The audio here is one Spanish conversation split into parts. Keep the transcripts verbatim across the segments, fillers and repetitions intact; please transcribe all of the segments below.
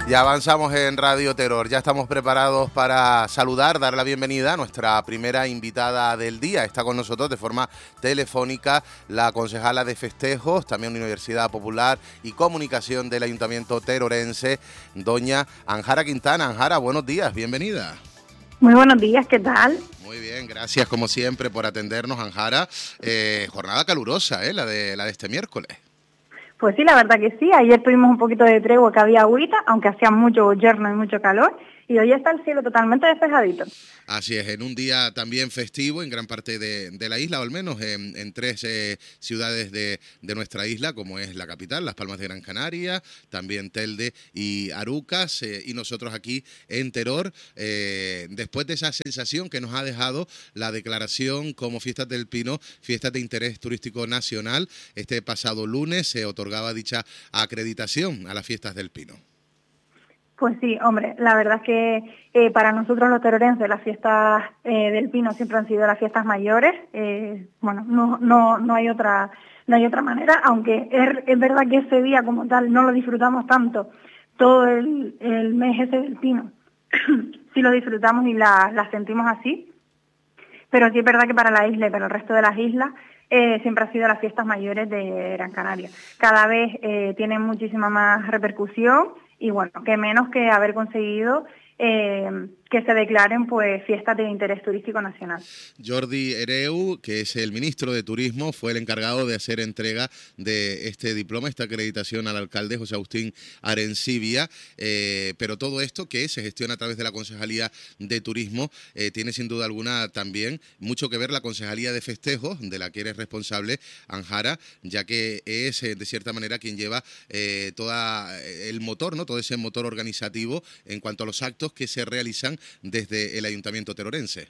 Ya avanzamos en Radio Terror, ya estamos preparados para saludar, dar la bienvenida a nuestra primera invitada del día. Está con nosotros de forma telefónica la concejala de Festejos, también Universidad Popular y Comunicación del Ayuntamiento Terorense, doña Anjara Quintana. Anjara, buenos días, bienvenida. Muy buenos días, ¿qué tal? Muy bien, gracias como siempre por atendernos, Anjara. Eh, jornada calurosa, ¿eh? La de, la de este miércoles. Pues sí, la verdad que sí. Ayer tuvimos un poquito de tregua, que había agüita, aunque hacía mucho bochorno y mucho calor. Y hoy está el cielo totalmente despejadito. Así es, en un día también festivo en gran parte de, de la isla, o al menos en, en tres eh, ciudades de, de nuestra isla, como es la capital, Las Palmas de Gran Canaria, también Telde y Arucas, eh, y nosotros aquí en Teror, eh, después de esa sensación que nos ha dejado la declaración como Fiestas del Pino, Fiestas de Interés Turístico Nacional. Este pasado lunes se otorgaba dicha acreditación a las Fiestas del Pino. Pues sí, hombre, la verdad es que eh, para nosotros los terorenses las fiestas eh, del Pino siempre han sido las fiestas mayores. Eh, bueno, no, no, no hay otra, no hay otra manera, aunque es, es verdad que ese día como tal no lo disfrutamos tanto, todo el, el mes ese del Pino, sí lo disfrutamos y la, la sentimos así, pero sí es verdad que para la isla y para el resto de las islas Eh, siempre ha sido las fiestas mayores de Gran Canaria. Cada vez eh, tienen muchísima más repercusión y bueno, que menos que haber conseguido eh, que se declaren pues fiestas de interés turístico nacional. Jordi Hereu, que es el ministro de Turismo, fue el encargado de hacer entrega de este diploma, esta acreditación al alcalde José Agustín Arencibia, eh, pero todo esto que se gestiona a través de la Concejalía de Turismo eh, tiene sin duda alguna también mucho que ver la Concejalía de Festejos, de la que eres responsable, Anjara, ya que es eh, de cierta manera quien lleva eh, todo el motor, ¿no? Todo ese motor organizativo en cuanto a los actos que se realizan desde el Ayuntamiento terorense.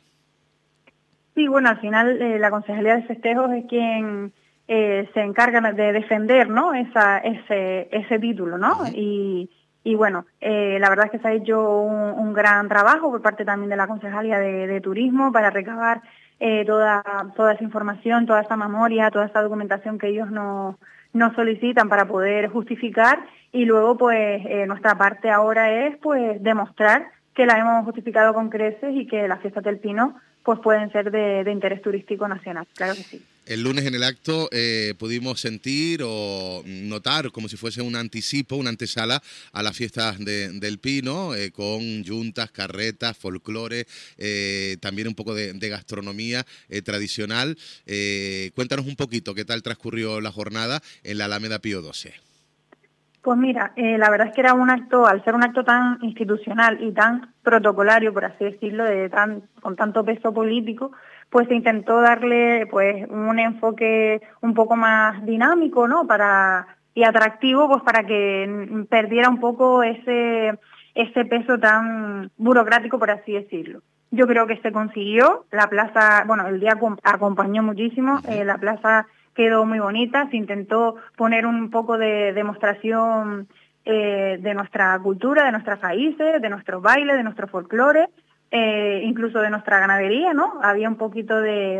Sí, bueno, al final eh, la Concejalía de Festejos es quien eh, se encarga de defender, ¿no? Esa, ese, ese título, ¿no? Uh-huh. Y, y bueno, eh, la verdad es que se ha hecho un, un gran trabajo por parte también de la Concejalía de, de Turismo para recabar eh, toda, toda esa información, toda esa memoria, toda esa documentación que ellos nos, nos solicitan para poder justificar y luego pues eh, nuestra parte ahora es pues demostrar que la hemos justificado con creces y que las fiestas del Pino pues pueden ser de, de interés turístico nacional, claro que sí. El lunes en el acto eh, pudimos sentir o notar como si fuese un anticipo, una antesala a las fiestas de, del Pino, eh, con yuntas, carretas, folclore, eh, también un poco de, de gastronomía eh, tradicional. Eh, cuéntanos un poquito qué tal transcurrió la jornada en la Alameda Pío doce. Pues mira, eh, la verdad es que era un acto, al ser un acto tan institucional y tan protocolario, por así decirlo, de tan, con tanto peso político, pues se intentó darle pues un enfoque un poco más dinámico, ¿no? Para y atractivo, pues para que perdiera un poco ese ese peso tan burocrático, por así decirlo. Yo creo que se consiguió, la plaza, bueno, el día acompañó muchísimo, eh, la plaza quedó muy bonita, se intentó poner un poco de demostración eh, de nuestra cultura, de nuestras raíces, de nuestros bailes, de nuestro folclore, eh, incluso de nuestra ganadería, ¿no? Había un poquito de,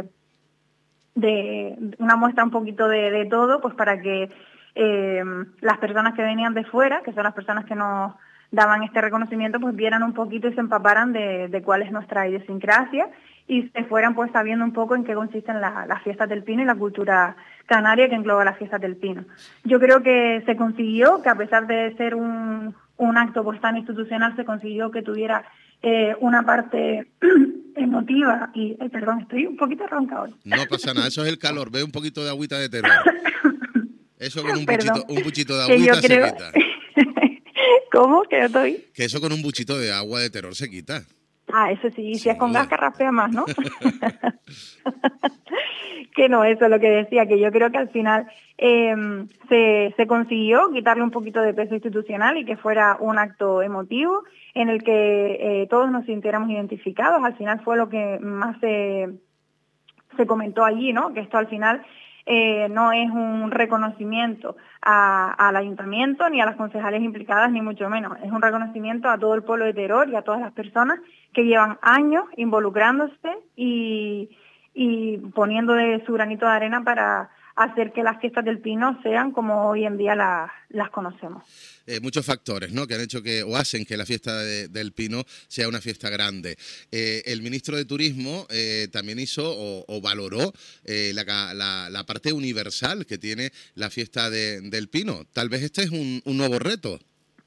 de una muestra un poquito de, de todo, pues para que eh, las personas que venían de fuera, que son las personas que nos daban este reconocimiento, pues vieran un poquito y se empaparan de, de cuál es nuestra idiosincrasia y se fueran pues sabiendo un poco en qué consisten la, las fiestas del Pino y la cultura canaria que engloba las fiestas del Pino. Yo creo que se consiguió, que a pesar de ser un, un acto pues tan institucional, se consiguió que tuviera eh, una parte emotiva y, eh, perdón, estoy un poquito ronca hoy. No pasa nada, eso es el calor, ve un poquito de agüita de terror. Eso con un Perdón, buchito, un buchito de agüita se creo... quita. ¿Cómo? ¿Que no estoy? Que eso con un buchito de agua de terror se quita. Ah, eso sí, si es con gas que raspea más, ¿no? Que no, eso es lo que decía, que yo creo que al final eh, se, se consiguió quitarle un poquito de peso institucional y que fuera un acto emotivo en el que eh, todos nos sintiéramos identificados. Al final fue lo que más se, se comentó allí, ¿no? Que esto al final eh, no es un reconocimiento a, al ayuntamiento ni a las concejales implicadas, ni mucho menos. Es un reconocimiento a todo el pueblo de Teror y a todas las personas que llevan años involucrándose y, y poniendo de su granito de arena para hacer que las fiestas del Pino sean como hoy en día la, las conocemos. Eh, muchos factores, ¿no?, que han hecho que o hacen que la fiesta de, del Pino sea una fiesta grande. Eh, el ministro de Turismo eh, también hizo o, o valoró eh, la, la, la parte universal que tiene la fiesta de, del Pino. Tal vez este es un, un nuevo reto.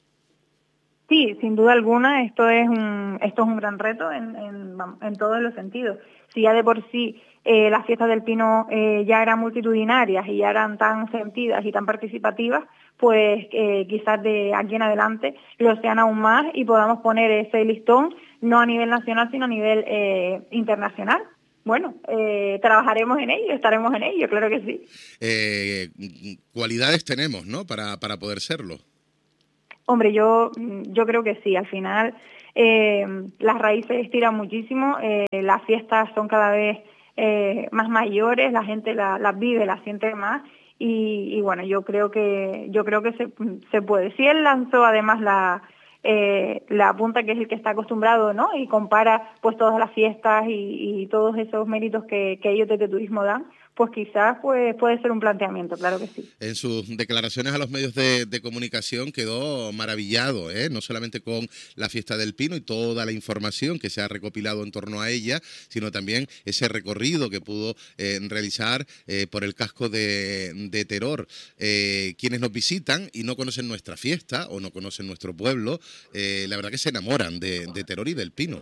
Sí, sin duda alguna, esto es un esto es un gran reto en, en, en todos los sentidos. Si ya de por sí eh, las fiestas del Pino eh, ya eran multitudinarias y ya eran tan sentidas y tan participativas, pues eh, quizás de aquí en adelante lo sean aún más y podamos poner ese listón no a nivel nacional, sino a nivel eh, internacional. Bueno, eh, trabajaremos en ello, estaremos en ello, claro que sí. Eh, cualidades tenemos, ¿no?, para, para poder serlo. Hombre, yo, yo creo que sí, al final eh, las raíces estiran muchísimo, eh, las fiestas son cada vez eh, más mayores, la gente las la vive, las siente más y, y bueno, yo creo que yo creo que se, se puede. Si él lanzó además la, eh, la punta, que es el que está acostumbrado, ¿no?, y compara pues todas las fiestas y, y todos esos méritos que, que ellos desde turismo dan, pues quizás pues, puede ser un planteamiento, claro que sí. En sus declaraciones a los medios de, de comunicación quedó maravillado, ¿eh?, no solamente con la fiesta del Pino y toda la información que se ha recopilado en torno a ella, sino también ese recorrido que pudo eh, realizar eh, por el casco de, de Teror. Eh, quienes nos visitan y no conocen nuestra fiesta o no conocen nuestro pueblo, eh, la verdad que se enamoran de, de Teror y del Pino.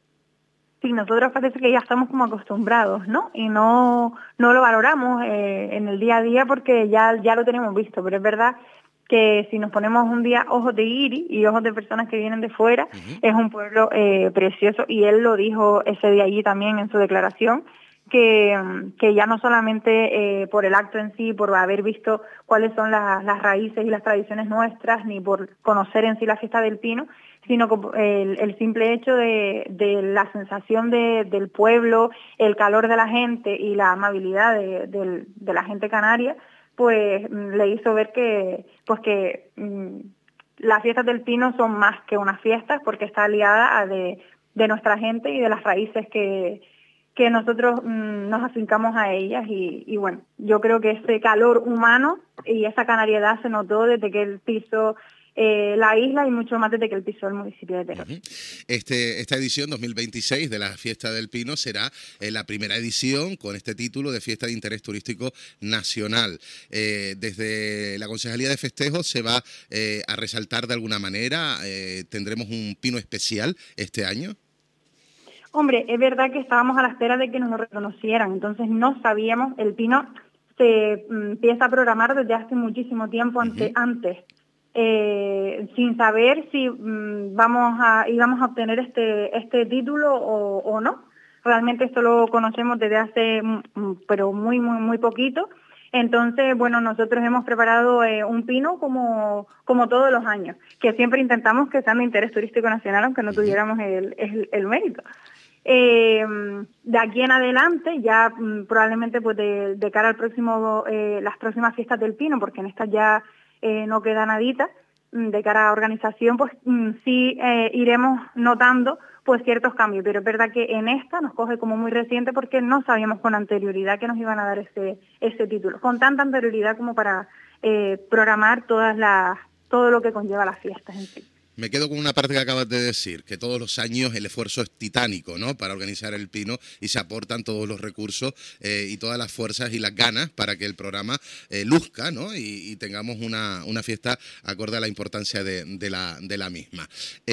Sí, nosotros parece que ya estamos como acostumbrados, ¿no? Y no, no lo valoramos eh, en el día a día porque ya, ya lo tenemos visto, pero es verdad que si nos ponemos un día ojos de guiri y ojos de personas que vienen de fuera, uh-huh. Es un pueblo eh, precioso y él lo dijo ese día allí también en su declaración, que, que ya no solamente eh, por el acto en sí, por haber visto cuáles son la, las raíces y las tradiciones nuestras, ni por conocer en sí la fiesta del Pino, sino el, el simple hecho de, de la sensación de, del pueblo, el calor de la gente y la amabilidad de, de, de la gente canaria, pues le hizo ver que, pues que mmm, las fiestas del Pino son más que unas fiestas porque está aliada a de, de nuestra gente y de las raíces que, que nosotros mmm, nos afincamos a ellas y, y bueno, yo creo que ese calor humano y esa canariedad se notó desde que el piso Eh, la isla y mucho más desde que el pisó el municipio de Teror. Uh-huh. Este, esta edición dos mil veintiséis de la Fiesta del Pino será eh, la primera edición con este título de Fiesta de Interés Turístico Nacional. Eh, desde la Concejalía de Festejos se va eh, a resaltar de alguna manera, eh, tendremos un pino especial este año. Hombre, es verdad que estábamos a la espera de que nos lo reconocieran, entonces no sabíamos, el pino se mm, empieza a programar desde hace muchísimo tiempo ante, uh-huh. antes. Eh, sin saber si mmm, vamos a íbamos a obtener este este título o, o no. Realmente esto lo conocemos desde hace mm, pero muy muy muy poquito. Entonces, bueno, nosotros hemos preparado eh, un pino como como todos los años, que siempre intentamos que sean de interés turístico nacional, aunque no tuviéramos el, el, el mérito. Eh, de aquí en adelante, ya mm, probablemente pues de, de cara al próximo eh, las próximas fiestas del pino, porque en estas ya Eh, no queda nadita, de cara a organización, pues sí eh, iremos notando pues ciertos cambios, pero es verdad que en esta nos coge como muy reciente porque no sabíamos con anterioridad que nos iban a dar ese, ese título, con tanta anterioridad como para eh, programar todas las, todo lo que conlleva las fiestas en sí. Me quedo con una parte que acabas de decir, que todos los años el esfuerzo es titánico, ¿no?, para organizar el Pino y se aportan todos los recursos eh, y todas las fuerzas y las ganas para que el programa eh, luzca, ¿no?, y, y tengamos una, una fiesta acorde a la importancia de, de, la, de la misma.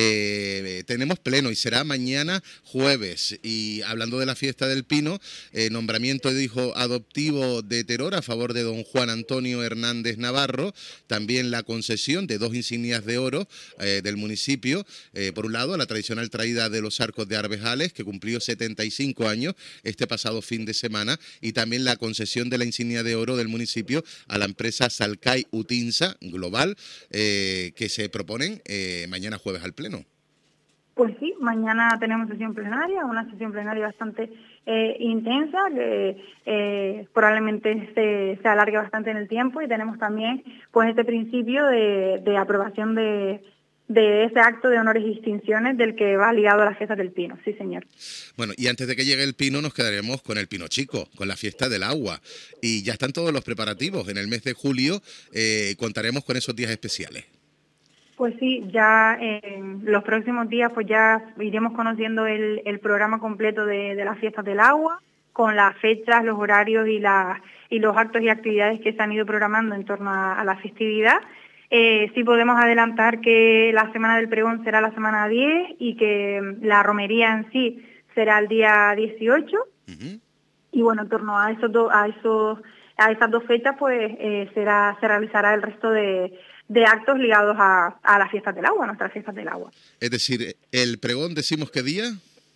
Eh, tenemos pleno y será mañana jueves. Y hablando de la fiesta del Pino, eh, nombramiento de hijo adoptivo de Teror a favor de don Juan Antonio Hernández Navarro, también la concesión de dos insignias de oro eh, del municipio, eh, por un lado la tradicional traída de los arcos de Arbejales, que cumplió setenta y cinco años este pasado fin de semana, y también la concesión de la insignia de oro del municipio a la empresa Salcay Utinsa Global, eh, que se proponen eh, mañana jueves al Pleno. Pues sí, mañana tenemos sesión plenaria, una sesión plenaria bastante eh, intensa, que eh, probablemente se, se alargue bastante en el tiempo, y tenemos también pues este principio de, de aprobación de de ese acto de honores y distinciones del que va ligado a las fiestas del Pino, sí señor. Bueno, y antes de que llegue el Pino nos quedaremos con el Pino Chico, con la fiesta del agua. Y ya están todos los preparativos. En el mes de julio eh, contaremos con esos días especiales. Pues sí, ya en los próximos días pues ya iremos conociendo el, el programa completo de, de las fiestas del agua, con las fechas, los horarios y, la, y los actos y actividades que se han ido programando en torno a, a la festividad. Eh, sí podemos adelantar que la Semana del Pregón será la semana diez y que la romería en sí será el día dieciocho. Uh-huh. Y bueno, en torno a esos do, a esos a esas dos fechas pues eh, será se realizará el resto de, de actos ligados a, a las fiestas del agua, a nuestras fiestas del agua. Es decir, ¿el pregón decimos qué día?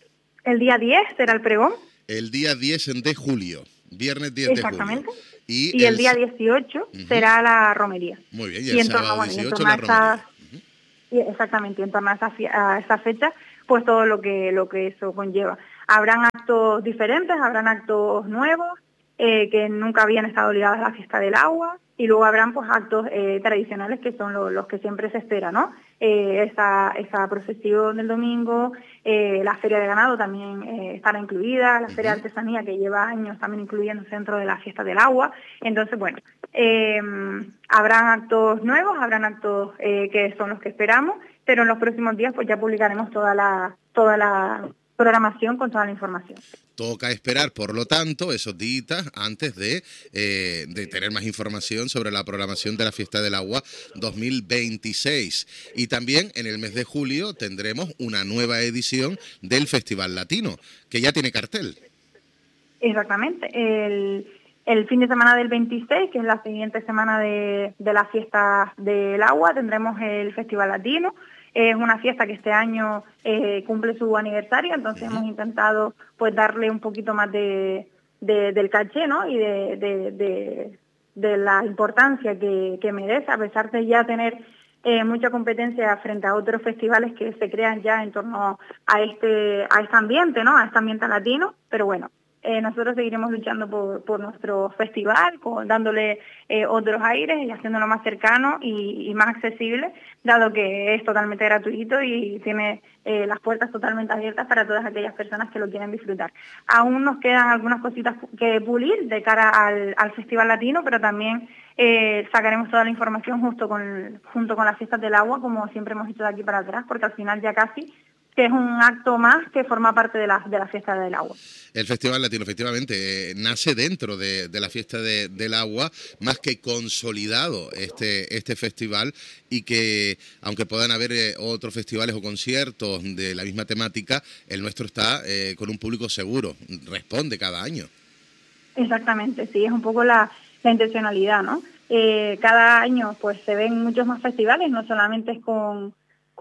El día diez será el pregón. El día diez de julio, viernes diez de julio. Exactamente. Y, y el, el día dieciocho uh-huh. será la romería. Muy bien, y, y el en torno, sábado bueno, dieciocho en la romería. Esa, uh-huh. y exactamente, y en torno a esa, a esa fecha, pues todo lo que, lo que eso conlleva. Habrán actos diferentes, habrán actos nuevos, eh, que nunca habían estado ligados a la fiesta del agua, y luego habrán pues actos eh, tradicionales que son lo, los que siempre se espera, ¿no? Eh, esa, esa procesión del domingo, eh, la feria de ganado también eh, estará incluida, la feria de artesanía que lleva años también incluyendo dentro de la fiesta del agua. Entonces, bueno, eh, habrán actos nuevos, habrán actos eh, que son los que esperamos, pero en los próximos días pues ya publicaremos toda la toda la programación con toda la información. Toca esperar, por lo tanto, esos días antes de, eh, de tener más información sobre la programación de la Fiesta del Agua dos mil veintiséis. Y también en el mes de julio tendremos una nueva edición del Festival Latino, que ya tiene cartel. Exactamente. El, el fin de semana del veintiséis, que es la siguiente semana de, de la Fiesta del Agua, tendremos el Festival Latino. Es una fiesta que este año eh, cumple su aniversario, entonces uh-huh. hemos intentado pues darle un poquito más de, de del caché, ¿no? Y de, de, de, de la importancia que, que merece, a pesar de ya tener eh, mucha competencia frente a otros festivales que se crean ya en torno a este a este ambiente, ¿no? A este ambiente latino, pero bueno. Eh, nosotros seguiremos luchando por, por nuestro festival, con, dándole eh, otros aires y haciéndolo más cercano y, y más accesible, dado que es totalmente gratuito y tiene eh, las puertas totalmente abiertas para todas aquellas personas que lo quieren disfrutar. Aún nos quedan algunas cositas que pulir de cara al, al Festival Latino, pero también eh, sacaremos toda la información justo con, junto con las fiestas del agua, como siempre hemos hecho de aquí para atrás, porque al final ya casi que es un acto más que forma parte de la, de la fiesta del agua. El Festival Latino, efectivamente, eh, nace dentro de, de la fiesta de, del agua, más que consolidado este, este festival, y que, aunque puedan haber eh, otros festivales o conciertos de la misma temática, el nuestro está eh, con un público seguro, responde cada año. Exactamente, sí, es un poco la, la intencionalidad, ¿no? Eh, cada año pues se ven muchos más festivales, no solamente es con...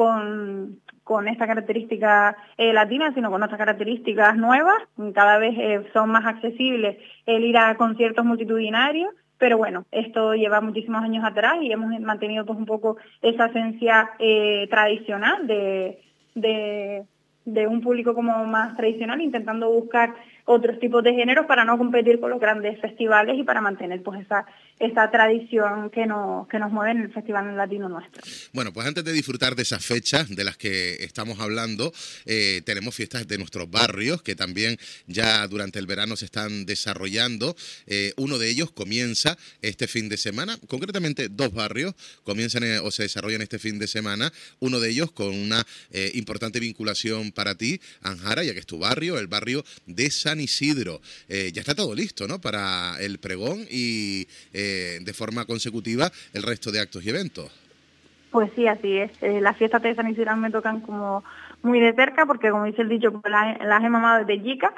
con con esta característica eh, latina, sino con otras características nuevas. Cada vez eh, son más accesibles el ir a conciertos multitudinarios, pero bueno, esto lleva muchísimos años atrás y hemos mantenido pues un poco esa esencia eh, tradicional de, de, de un público como más tradicional, intentando buscar otros tipos de géneros para no competir con los grandes festivales y para mantener pues esa esa tradición que nos que nos mueve en el Festival Latino nuestro. Bueno, pues antes de disfrutar de esas fechas de las que estamos hablando, eh, tenemos fiestas de nuestros barrios que también ya durante el verano se están desarrollando. Eh, uno de ellos comienza este fin de semana, concretamente dos barrios comienzan eh, o se desarrollan este fin de semana, uno de ellos con una eh, importante vinculación para ti, Anjara, ya que es tu barrio, el barrio de San Isidro. Eh, ya está todo listo, ¿no?, para el pregón y eh, de forma consecutiva el resto de actos y eventos. Pues sí, así es. Eh, las fiestas de San Isidro me tocan como muy de cerca porque, como dice el dicho, pues las, las he mamado desde chica.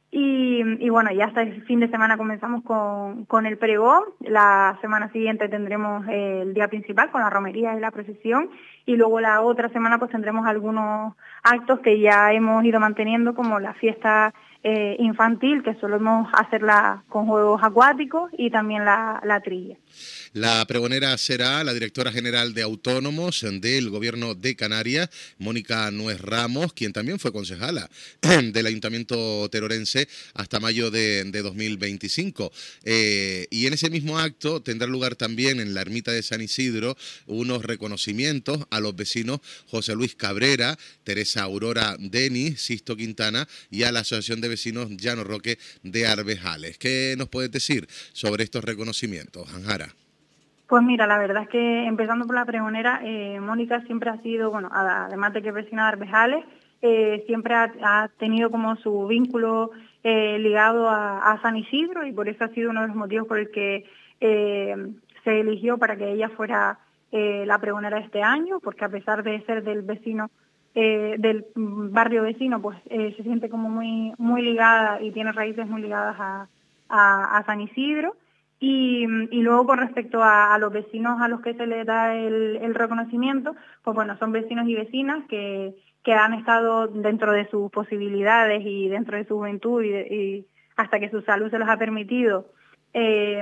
Y, y bueno, ya hasta el fin de semana comenzamos con, con el pregón. La semana siguiente tendremos eh, el día principal con la romería y la procesión. Y luego la otra semana pues tendremos algunos actos que ya hemos ido manteniendo, como la fiesta eh, infantil, que solemos hacerla con juegos acuáticos, y también la, la trilla. La pregonera será la directora general de Autónomos del Gobierno de Canarias, Mónica Nuez Ramos, quien también fue concejala del Ayuntamiento terorense hasta mayo de, de dos mil veinticinco. Eh, y en ese mismo acto tendrá lugar también en la ermita de San Isidro unos reconocimientos a los vecinos José Luis Cabrera, Teresa Aurora Denis, Sisto Quintana y a la Asociación de Vecinos Llano Roque de Arbejales. ¿Qué nos puedes decir sobre estos reconocimientos, Anjara? Pues mira, la verdad es que empezando por la pregonera, eh, Mónica siempre ha sido, bueno, además de que es vecina de Arbejales, eh, siempre ha, ha tenido como su vínculo eh, ligado a, a San Isidro, y por eso ha sido uno de los motivos por el que eh, se eligió para que ella fuera eh, la pregonera de este año, porque a pesar de ser del vecino, eh, del barrio vecino, pues eh, se siente como muy, muy ligada y tiene raíces muy ligadas a, a, a San Isidro. Y, y luego con respecto a, a los vecinos a los que se les da el, el reconocimiento, pues bueno, son vecinos y vecinas que, que han estado dentro de sus posibilidades y dentro de su juventud y, de, y hasta que su salud se los ha permitido, eh,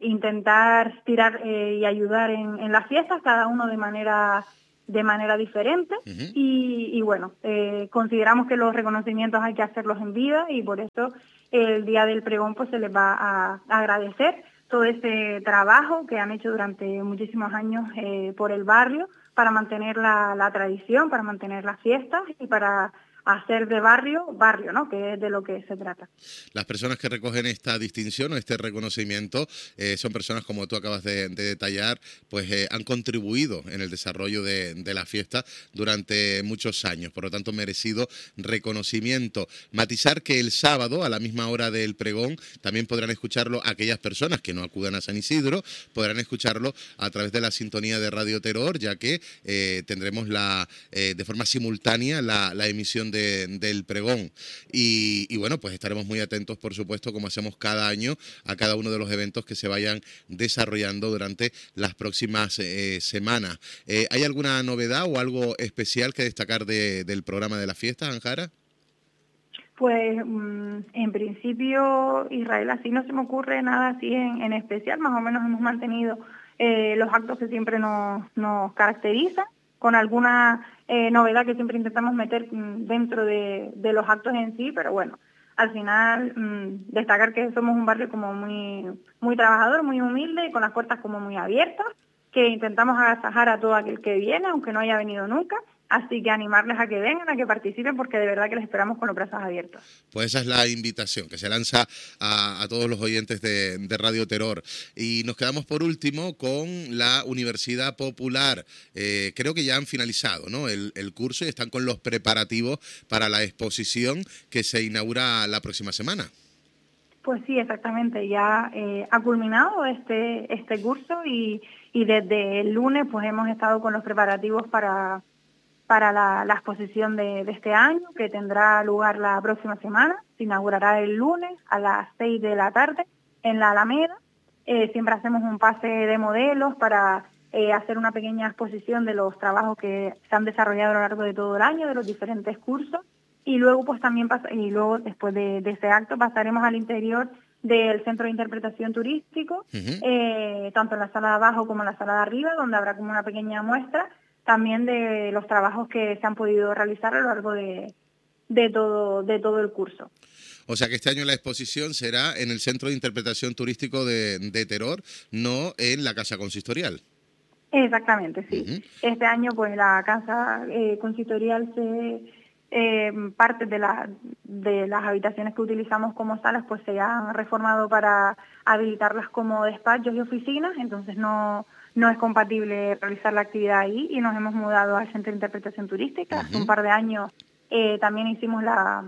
intentar tirar eh, y ayudar en, en las fiestas, cada uno de manera de manera diferente. Uh-huh. y, y bueno, eh, consideramos que los reconocimientos hay que hacerlos en vida, y por eso el día del pregón pues se les va a, a agradecer todo ese trabajo que han hecho durante muchísimos años eh, por el barrio para mantener la, la tradición, para mantener las fiestas y para hacer de barrio, barrio, ¿no? Que es de lo que se trata. Las personas que recogen esta distinción o este reconocimiento eh, son personas, como tú acabas de, de detallar, pues eh, han contribuido en el desarrollo de, de la fiesta durante muchos años, por lo tanto merecido reconocimiento. Matizar que el sábado, a la misma hora del pregón, también podrán escucharlo aquellas personas que no acudan a San Isidro, podrán escucharlo a través de la sintonía de Radio Terror, ya que eh, tendremos la eh, de forma simultánea la, la emisión De, del pregón. Y, y bueno, pues estaremos muy atentos, por supuesto, como hacemos cada año, a cada uno de los eventos que se vayan desarrollando durante las próximas eh, semanas. Eh, ¿Hay alguna novedad o algo especial que destacar de, del programa de la fiesta, Anjara? Pues mmm, en principio, Israel, así no se me ocurre nada así en, en especial. Más o menos hemos mantenido eh, los actos que siempre nos, nos caracterizan, con alguna eh, novedad que siempre intentamos meter mmm, dentro de, de los actos en sí, pero bueno, al final mmm, destacar que somos un barrio como muy, muy trabajador, muy humilde, y con las puertas como muy abiertas, que intentamos agasajar a todo aquel que viene, aunque no haya venido nunca. Así que animarles a que vengan, a que participen, porque de verdad que les esperamos con los brazos abiertos. Pues esa es la invitación que se lanza a, a todos los oyentes de, de Radio Terror. Y nos quedamos por último con la Universidad Popular. Eh, creo que ya han finalizado, ¿no?, el, el curso, y están con los preparativos para la exposición que se inaugura la próxima semana. Pues sí, exactamente. Ya eh, ha culminado este, este curso y, y desde el lunes pues hemos estado con los preparativos para... para la, la exposición de, de este año, que tendrá lugar la próxima semana. Se inaugurará el lunes a las seis de la tarde en la Alameda. Eh, siempre hacemos un pase de modelos para eh, hacer una pequeña exposición de los trabajos que se han desarrollado a lo largo de todo el año, de los diferentes cursos, y luego pues también pasa, y luego después de, de ese acto pasaremos al interior del Centro de Interpretación Turístico, uh-huh. eh, tanto en la sala de abajo como en la sala de arriba, donde habrá como una pequeña muestra también de los trabajos que se han podido realizar a lo largo de, de, todo, de todo el curso. O sea que este año la exposición será en el Centro de Interpretación Turístico de, de Teror, no en la Casa Consistorial. Exactamente, sí. Uh-huh. Este año pues la Casa eh, Consistorial se... Eh, parte de, la, de las habitaciones que utilizamos como salas pues se han reformado para habilitarlas como despachos y oficinas, entonces no... no es compatible realizar la actividad ahí, y nos hemos mudado al Centro de Interpretación Turística. Uh-huh. Hace un par de años eh, también hicimos la,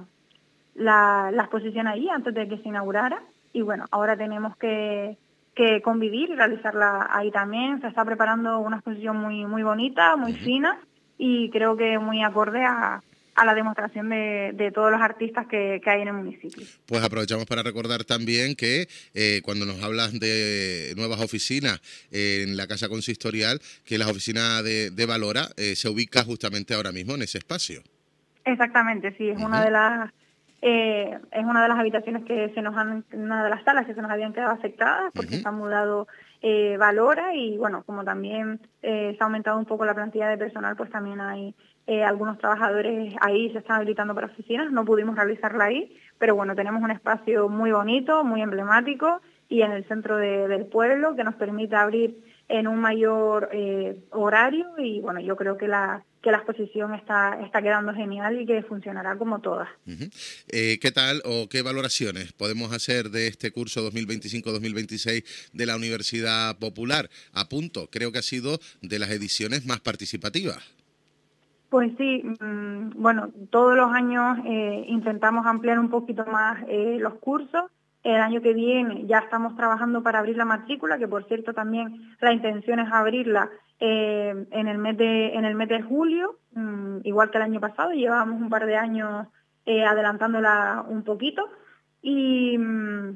la, la exposición ahí antes de que se inaugurara, y bueno, ahora tenemos que, que convivir y realizarla ahí también. Se está preparando una exposición muy, muy bonita, muy uh-huh. fina, y creo que muy acorde a... a la demostración de, de todos los artistas que, que hay en el municipio. Pues aprovechamos para recordar también que eh, cuando nos hablas de nuevas oficinas eh, en la Casa Consistorial, que la oficina de, de Valora eh, se ubica justamente ahora mismo en ese espacio. Exactamente, sí, es uh-huh. una de las Eh, es una de las habitaciones que se nos han, una de las salas que se nos habían quedado afectadas porque uh-huh. se han mudado eh, Valora y bueno, como también eh, se ha aumentado un poco la plantilla de personal, pues también hay eh, algunos trabajadores ahí, se están habilitando para oficinas, no pudimos realizarla ahí, pero bueno, tenemos un espacio muy bonito, muy emblemático y en el centro de, del pueblo que nos permite abrir en un mayor eh, horario y bueno, yo creo que la que la exposición está, está quedando genial y que funcionará como todas. Uh-huh. Eh, ¿Qué tal o qué valoraciones podemos hacer de este curso dos mil veinticinco dos mil veintiséis de la Universidad Popular? A punto, creo que ha sido de las ediciones más participativas. Pues sí, mmm, bueno, todos los años eh, intentamos ampliar un poquito más eh, los cursos. El año que viene ya estamos trabajando para abrir la matrícula, que por cierto también la intención es abrirla eh, en el mes de en el mes de julio, mmm, igual que el año pasado. Llevábamos un par de años eh, adelantándola un poquito y, mmm,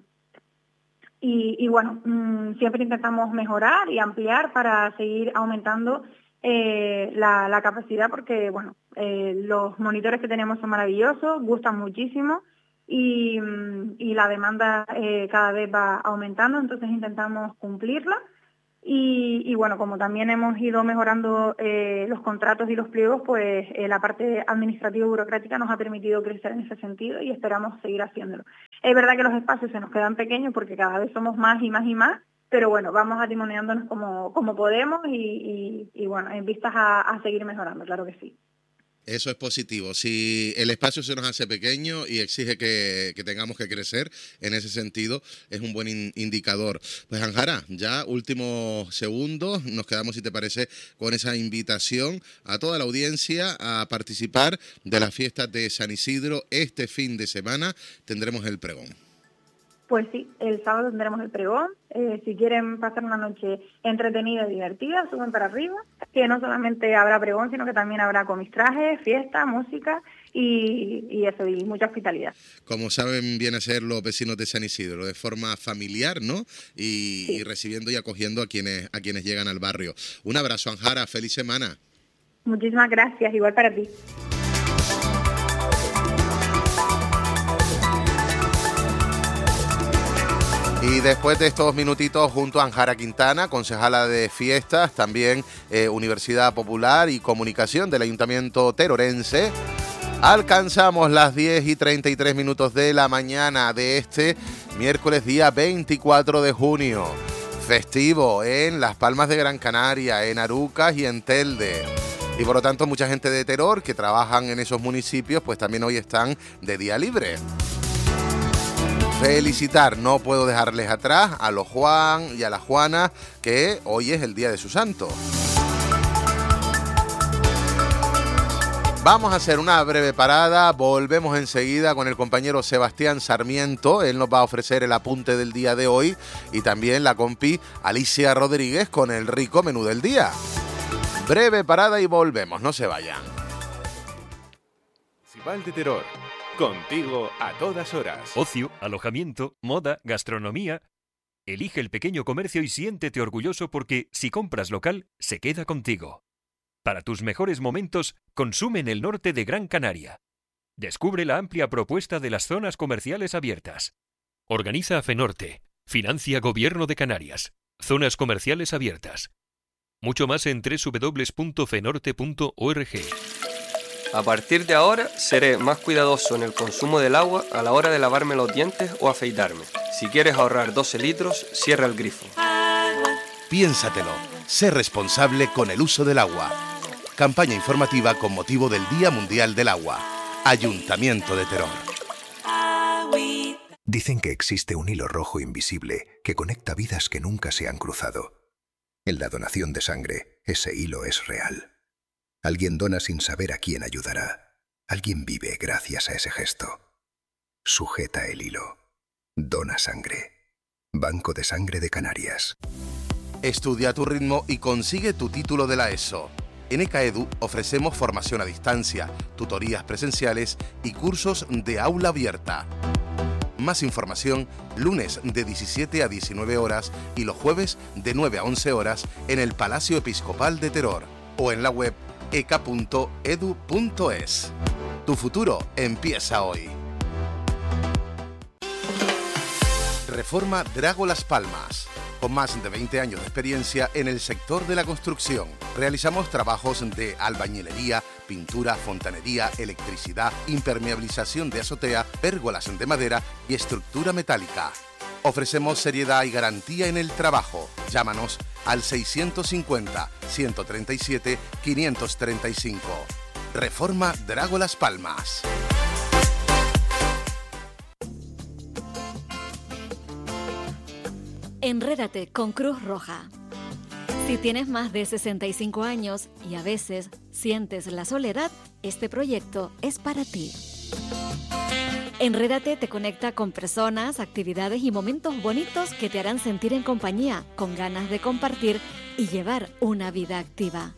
y, y bueno, mmm, siempre intentamos mejorar y ampliar para seguir aumentando eh, la, la capacidad porque bueno, eh, los monitores que tenemos son maravillosos, gustan muchísimo. Y, y la demanda eh, cada vez va aumentando, entonces intentamos cumplirla. Y, y bueno, como también hemos ido mejorando eh, los contratos y los pliegos, pues eh, la parte administrativa y burocrática nos ha permitido crecer en ese sentido y esperamos seguir haciéndolo. Es verdad que los espacios se nos quedan pequeños porque cada vez somos más y más y más, pero bueno, vamos atimoneándonos como, como podemos y, y, y bueno, en vistas a, a seguir mejorando, claro que sí. Eso es positivo. Si el espacio se nos hace pequeño y exige que, que tengamos que crecer, en ese sentido es un buen in, indicador. Pues Anjara, ya últimos segundos, nos quedamos, si te parece, con esa invitación a toda la audiencia a participar de las fiestas de San Isidro. Este fin de semana tendremos el pregón. Pues sí, el sábado tendremos el pregón. Eh, si quieren pasar una noche entretenida y divertida, suben para arriba, que no solamente habrá pregón, sino que también habrá comistrajes, fiesta, música y, y eso, y mucha hospitalidad. Como saben bien hacer los vecinos de San Isidro, de forma familiar, ¿no? Y, sí. y recibiendo y acogiendo a quienes, a quienes llegan al barrio. Un abrazo, Anjara, feliz semana. Muchísimas gracias, igual para ti. Y después de estos minutitos junto a Anjara Quintana, concejala de fiestas, también eh, Universidad Popular y Comunicación del Ayuntamiento Terorense, alcanzamos las diez y treinta y tres minutos de la mañana de este miércoles día veinticuatro de junio. Festivo en Las Palmas de Gran Canaria, en Arucas y en Telde. Y por lo tanto mucha gente de Teror que trabajan en esos municipios pues también hoy están de día libre. Felicitar, no puedo dejarles atrás a los Juan y a la Juana, que hoy es el día de su santo. Vamos a hacer una breve parada, volvemos enseguida con el compañero Sebastián Sarmiento, él nos va a ofrecer el apunte del día de hoy y también la compi Alicia Rodríguez con el rico menú del día. Breve parada y volvemos, no se vayan. Municipal de Teror. Contigo a todas horas. Ocio, alojamiento, moda, gastronomía. Elige el pequeño comercio y siéntete orgulloso porque si compras local, se queda contigo. Para tus mejores momentos, consume en el norte de Gran Canaria. Descubre la amplia propuesta de las zonas comerciales abiertas. Organiza FENORTE. Financia Gobierno de Canarias. Zonas comerciales abiertas. Mucho más en doble u doble u doble u punto fenorte punto org. A partir de ahora, seré más cuidadoso en el consumo del agua a la hora de lavarme los dientes o afeitarme. Si quieres ahorrar doce litros, cierra el grifo. Piénsatelo. Sé responsable con el uso del agua. Campaña informativa con motivo del Día Mundial del Agua. Ayuntamiento de Teror. Dicen que existe un hilo rojo invisible que conecta vidas que nunca se han cruzado. En la donación de sangre, ese hilo es real. Alguien dona sin saber a quién ayudará. Alguien vive gracias a ese gesto. Sujeta el hilo. Dona sangre. Banco de Sangre de Canarias. Estudia a tu ritmo y consigue tu título de la ESO. En ECAEDU ofrecemos formación a distancia, tutorías presenciales y cursos de aula abierta. Más información, lunes de diecisiete a diecinueve horas y los jueves de nueve a once horas en el Palacio Episcopal de Teror o en la web eca punto edu punto es. Tu futuro empieza hoy. Reforma Drago Las Palmas. Con más de veinte años de experiencia en el sector de la construcción, realizamos trabajos de albañilería, pintura, fontanería, electricidad, impermeabilización de azotea, pérgolas de madera y estructura metálica. Ofrecemos seriedad y garantía en el trabajo. Llámanos al seiscientos cincuenta, ciento treinta y siete, quinientos treinta y cinco. Reforma Drago Las Palmas. Enrédate con Cruz Roja. Si tienes más de sesenta y cinco años y a veces sientes la soledad, este proyecto es para ti. Enrédate te conecta con personas, actividades y momentos bonitos que te harán sentir en compañía, con ganas de compartir y llevar una vida activa.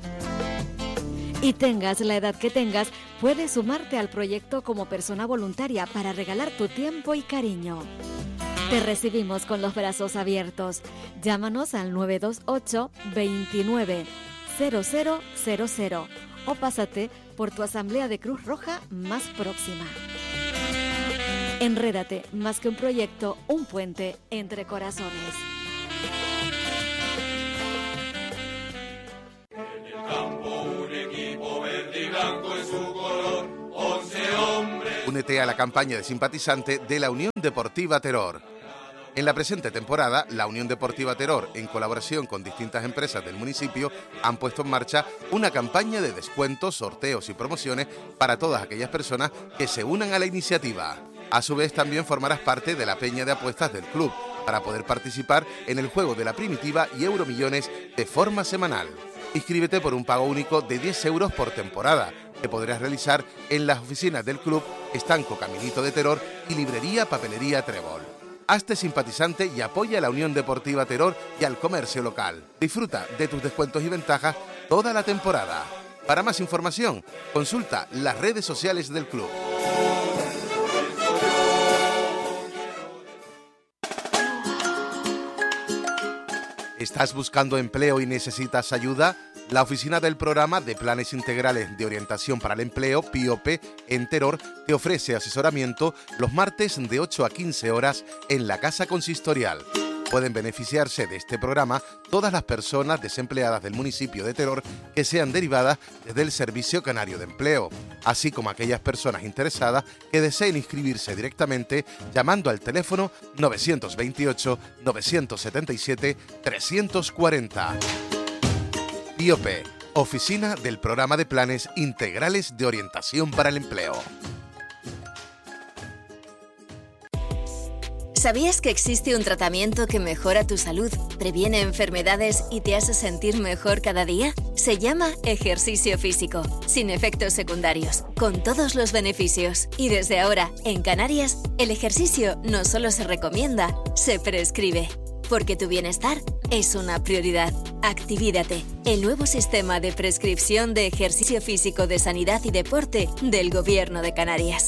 Y tengas la edad que tengas, puedes sumarte al proyecto como persona voluntaria para regalar tu tiempo y cariño. Te recibimos con los brazos abiertos. Llámanos al nueve dos ocho, veintinueve, cero cero cero cero o pásate por tu asamblea de Cruz Roja más próxima. Enrédate, más que un proyecto, un puente entre corazones. En el campo un equipo verde y blanco en su color, once hombres. Únete a la campaña de simpatizante de la Unión Deportiva Teror. En la presente temporada, la Unión Deportiva Teror, en colaboración con distintas empresas del municipio, han puesto en marcha una campaña de descuentos, sorteos y promociones para todas aquellas personas que se unan a la iniciativa. A su vez, también formarás parte de la peña de apuestas del club para poder participar en el juego de la primitiva y Euromillones de forma semanal. Inscríbete por un pago único de diez euros por temporada, que podrás realizar en las oficinas del club Estanco Caminito de Teror y Librería Papelería Trébol. Hazte simpatizante y apoya a la Unión Deportiva Teror y al comercio local. Disfruta de tus descuentos y ventajas toda la temporada. Para más información, consulta las redes sociales del club. ¿Estás buscando empleo y necesitas ayuda? La Oficina del Programa de Planes Integrales de Orientación para el Empleo, P I O P, en Teror, te ofrece asesoramiento los martes de ocho a quince horas en la Casa Consistorial. Pueden beneficiarse de este programa todas las personas desempleadas del municipio de Teror que sean derivadas desde el Servicio Canario de Empleo, así como aquellas personas interesadas que deseen inscribirse directamente llamando al teléfono nueve dos ocho, nueve siete siete, tres cuatro cero. P I O P, Oficina del Programa de Planes Integrales de Orientación para el Empleo. ¿Sabías que existe un tratamiento que mejora tu salud, previene enfermedades y te hace sentir mejor cada día? Se llama ejercicio físico, sin efectos secundarios, con todos los beneficios. Y desde ahora, en Canarias, el ejercicio no solo se recomienda, se prescribe. Porque tu bienestar es una prioridad. Activídate, el nuevo sistema de prescripción de ejercicio físico de sanidad y deporte del Gobierno de Canarias.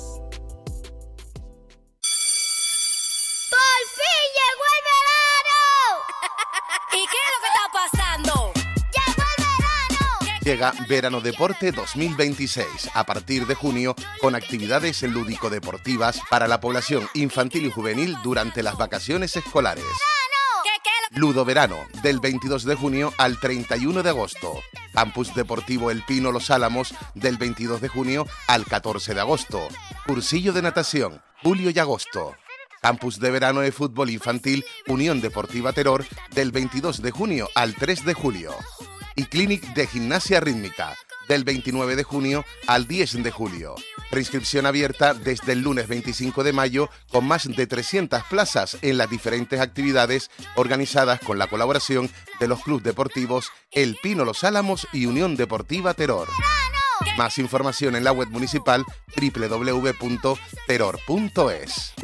Llega Verano Deporte dos mil veintiséis, a partir de junio, con actividades lúdico-deportivas para la población infantil y juvenil durante las vacaciones escolares. Ludo Verano, del veintidós de junio al treinta y uno de agosto. Campus Deportivo El Pino Los Álamos, del veintidós de junio al catorce de agosto. Cursillo de natación, julio y agosto. Campus de Verano de Fútbol Infantil Unión Deportiva Teror, del veintidós de junio al tres de julio. Y Clinic de Gimnasia Rítmica, del veintinueve de junio al diez de julio. Preinscripción abierta desde el lunes veinticinco de mayo, con más de trescientas plazas en las diferentes actividades organizadas con la colaboración de los clubes deportivos El Pino Los Álamos y Unión Deportiva Teror. Más información en la web municipal doble u doble u doble u punto teror punto es.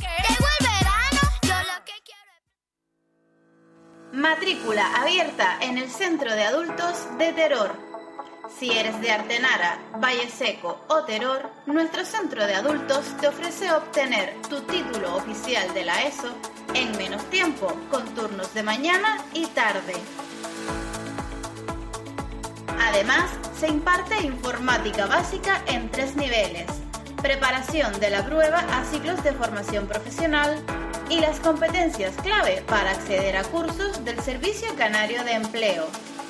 Matrícula abierta en el Centro de Adultos de Teror. Si eres de Artenara, Valle Seco o Teror, nuestro Centro de Adultos te ofrece obtener tu título oficial de la ESO en menos tiempo, con turnos de mañana y tarde. Además, se imparte informática básica en tres niveles, preparación de la prueba a ciclos de formación profesional, y las competencias clave para acceder a cursos del Servicio Canario de Empleo.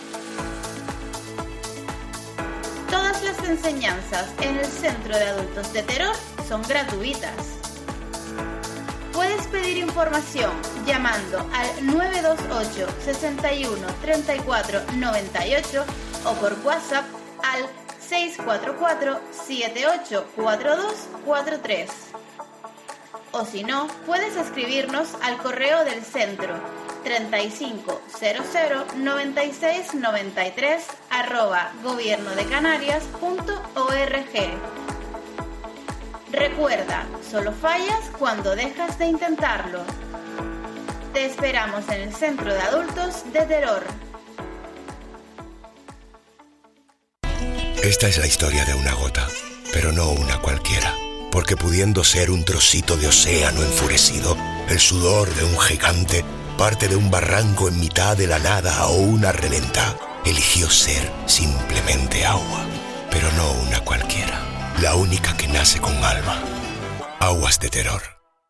Todas las enseñanzas en el Centro de Adultos de Teror son gratuitas. Puedes pedir información llamando al nueve dos ocho, seis uno, tres cuatro nueve ocho o por WhatsApp al seis cuatro cuatro, siete ocho cuatro dos cuatro tres. O si no, puedes escribirnos al correo del centro treinta y cinco cero cero noventa y seis noventa y tres arroba gobiernodecanarias.org. Recuerda, solo fallas cuando dejas de intentarlo. Te esperamos en el Centro de Adultos de Teror. Esta es la historia de una gota, pero no una cualquiera, porque pudiendo ser un trocito de océano enfurecido, el sudor de un gigante, parte de un barranco en mitad de la nada o una relenta, eligió ser simplemente agua, pero no una cualquiera, la única que nace con alma. Aguas de Teror.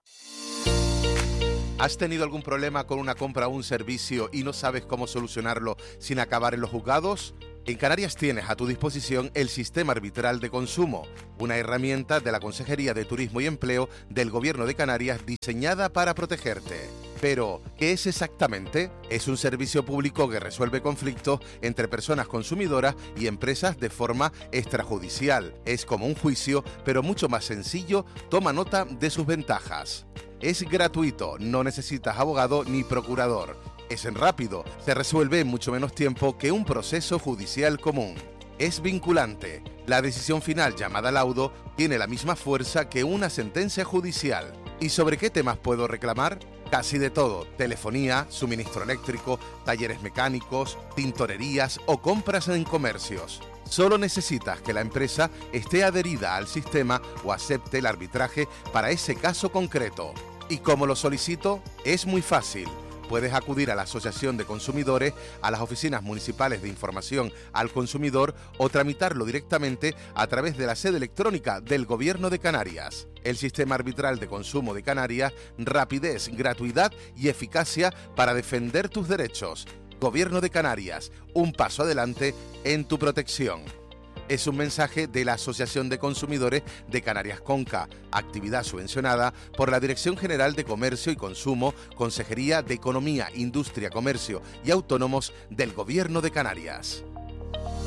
¿Has tenido algún problema con una compra o un servicio y no sabes cómo solucionarlo sin acabar en los juzgados? En Canarias tienes a tu disposición el Sistema Arbitral de Consumo, una herramienta de la Consejería de Turismo y Empleo del Gobierno de Canarias diseñada para protegerte. Pero, ¿qué es exactamente? Es un servicio público que resuelve conflictos entre personas consumidoras y empresas de forma extrajudicial. Es como un juicio, pero mucho más sencillo. Toma nota de sus ventajas. Es gratuito, no necesitas abogado ni procurador. Es en rápido, se resuelve en mucho menos tiempo que un proceso judicial común. Es vinculante. La decisión final, llamada laudo, tiene la misma fuerza que una sentencia judicial. ¿Y sobre qué temas puedo reclamar? Casi de todo: telefonía, suministro eléctrico, talleres mecánicos, tintorerías o compras en comercios. Solo necesitas que la empresa esté adherida al sistema o acepte el arbitraje para ese caso concreto. ¿Y cómo lo solicito? Es muy fácil. Puedes acudir a la Asociación de Consumidores, a las oficinas municipales de información al consumidor o tramitarlo directamente a través de la sede electrónica del Gobierno de Canarias. El Sistema Arbitral de Consumo de Canarias: rapidez, gratuidad y eficacia para defender tus derechos. Gobierno de Canarias, un paso adelante en tu protección. Es un mensaje de la Asociación de Consumidores de Canarias Conca, actividad subvencionada por la Dirección General de Comercio y Consumo, Consejería de Economía, Industria, Comercio y Autónomos del Gobierno de Canarias.